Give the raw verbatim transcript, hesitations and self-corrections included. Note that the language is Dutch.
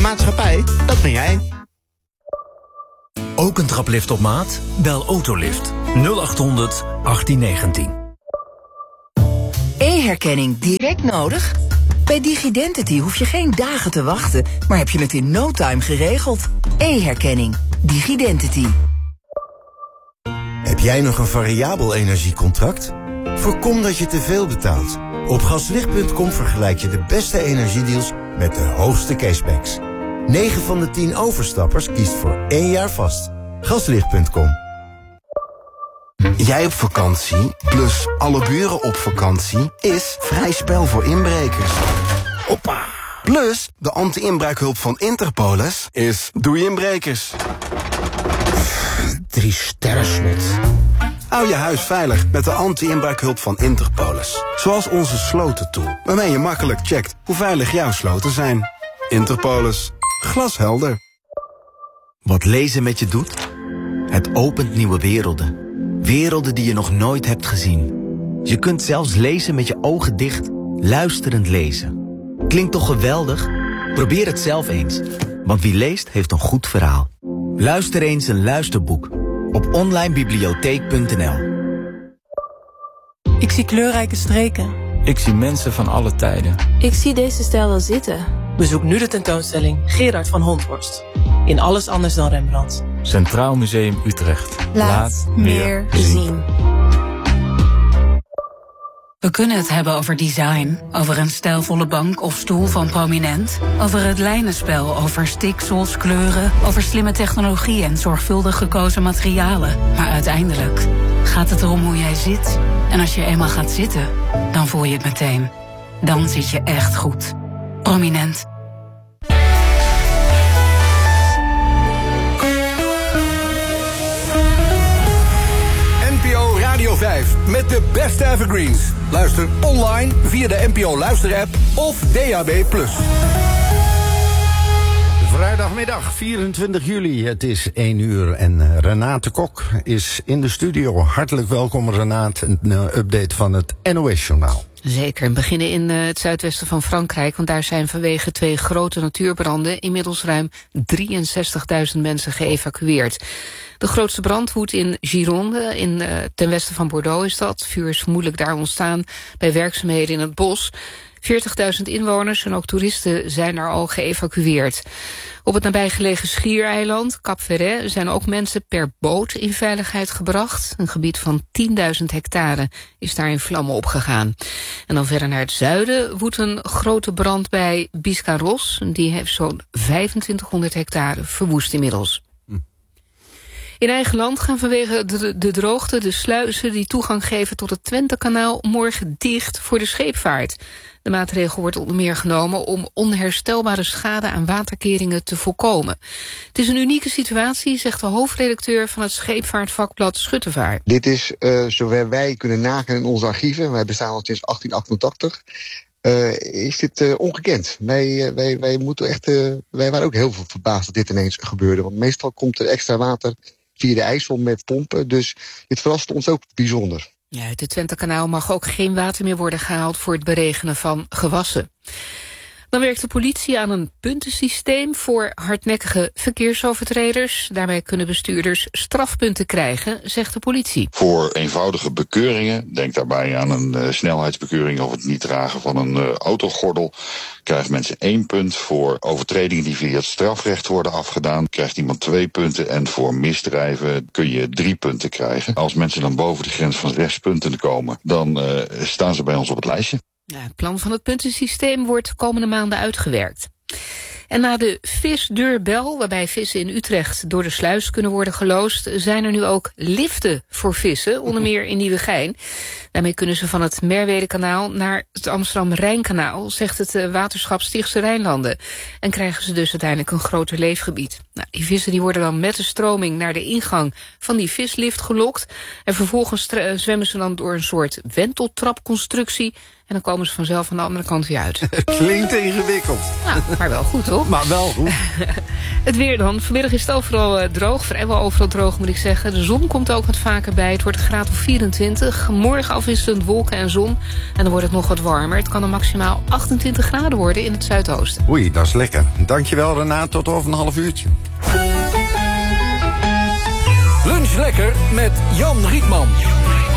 Maatschappij, dat ben jij. Ook een traplift op maat? Bel Autolift nul acht honderd achttien negentien. E-herkenning direct nodig? Bij DigiDentity hoef je geen dagen te wachten, maar heb je het in no time geregeld. E-herkenning. DigiDentity. Heb jij nog een variabel energiecontract? Voorkom dat je te veel betaalt. Op gaslicht punt com vergelijk je de beste energiedeals met de hoogste cashbacks. negen van de tien overstappers kiest voor één jaar vast. gaslicht punt com. Jij op vakantie, plus alle buren op vakantie, is vrij spel voor inbrekers. Hoppa! Plus, de anti-inbraakhulp van Interpolis is doei inbrekers. Drie sterren slot. Hou je huis veilig met de anti-inbraakhulp van Interpolis. Zoals onze slotentool, waarmee je makkelijk checkt hoe veilig jouw sloten zijn. Interpolis. Glashelder. Wat lezen met je doet? Het opent nieuwe werelden. Werelden die je nog nooit hebt gezien. Je kunt zelfs lezen met je ogen dicht, luisterend lezen. Klinkt toch geweldig? Probeer het zelf eens. Want wie leest, heeft een goed verhaal. Luister eens een luisterboek op online bibliotheek punt n l. Ik zie kleurrijke streken. Ik zie mensen van alle tijden. Ik zie deze stijl wel zitten. Bezoek nu de tentoonstelling Gerard van Honthorst. In Alles anders dan Rembrandt. Centraal Museum Utrecht. Laat, Laat meer zien. zien. We kunnen het hebben over design, over een stijlvolle bank of stoel van Prominent, over het lijnenspel, over stiksels, kleuren, over slimme technologie en zorgvuldig gekozen materialen. Maar uiteindelijk gaat het erom hoe jij zit. En als je eenmaal gaat zitten, dan voel je het meteen. Dan zit je echt goed. Prominent. N P O Radio vijf met de beste evergreens. Luister online via de N P O Luister-app of D A B plus. Vrijdagmiddag, vierentwintig juli, het is één uur en Renate Kok is in de studio. Hartelijk welkom Renate, een update van het N O S-journaal. Zeker, we beginnen in uh, het zuidwesten van Frankrijk, want daar zijn vanwege twee grote natuurbranden inmiddels ruim drieënzestigduizend mensen geëvacueerd. De grootste brand woedt in Gironde, in, uh, ten westen van Bordeaux is dat. Vuur is vermoedelijk daar ontstaan bij werkzaamheden in het bos. veertigduizend inwoners en ook toeristen zijn daar al geëvacueerd. Op het nabijgelegen schiereiland, Cap Ferret, zijn ook mensen per boot in veiligheid gebracht. Een gebied van tienduizend hectare is daar in vlammen opgegaan. En dan verder naar het zuiden woedt een grote brand bij Biscarrosse. Die heeft zo'n vijfentwintighonderd hectare verwoest inmiddels. In eigen land gaan vanwege de, de droogte de sluizen die toegang geven tot het Twentekanaal morgen dicht voor de scheepvaart. De maatregel wordt onder meer genomen om onherstelbare schade aan waterkeringen te voorkomen. Het is een unieke situatie, zegt de hoofdredacteur van het scheepvaartvakblad Schuttevaart. Dit is, uh, zover wij kunnen nagaan in onze archieven, wij bestaan al sinds achttien achtentachtig... Uh, is dit uh, ongekend. Wij, uh, wij, wij, moeten echt, uh, wij waren ook heel veel verbaasd dat dit ineens gebeurde. Want meestal komt er extra water via de IJssel met pompen. Dus dit verrast ons ook bijzonder. Ja, uit het Twentekanaal mag ook geen water meer worden gehaald voor het beregenen van gewassen. Dan werkt de politie aan een puntensysteem voor hardnekkige verkeersovertreders. Daarmee kunnen bestuurders strafpunten krijgen, zegt de politie. Voor eenvoudige bekeuringen, denk daarbij aan een uh, snelheidsbekeuring of het niet dragen van een uh, autogordel, krijgen mensen één punt. Voor overtredingen die via het strafrecht worden afgedaan, krijgt iemand twee punten. En voor misdrijven kun je drie punten krijgen. Als mensen dan boven de grens van zes punten komen, dan uh, staan ze bij ons op het lijstje. Ja, het plan van het puntensysteem wordt de komende maanden uitgewerkt. En na de visdeurbel, waarbij vissen in Utrecht door de sluis kunnen worden geloosd, zijn er nu ook liften voor vissen, onder meer in Nieuwegein. Daarmee kunnen ze van het Merwedekanaal naar het Amsterdam-Rijnkanaal, zegt het waterschap Stichtse Rijnlanden. En krijgen ze dus uiteindelijk een groter leefgebied. Nou, die vissen die worden dan met de stroming naar de ingang van die vislift gelokt. En vervolgens zwemmen ze dan door een soort wenteltrapconstructie En dan komen ze vanzelf aan de andere kant weer uit. Klinkt ingewikkeld. Nou, maar wel goed, toch? Maar wel goed. Het weer dan. Vanmiddag is het overal uh, droog. Vrijwel overal droog, moet ik zeggen. De zon komt ook wat vaker bij. Het wordt een graad of vierentwintig. Morgen afwisselend wolken en zon. En dan wordt het nog wat warmer. Het kan dan maximaal achtentwintig graden worden in het zuidoosten. Oei, dat is lekker. Dankjewel, Renate. Tot over een half uurtje. Lunch lekker met Jan Rietman.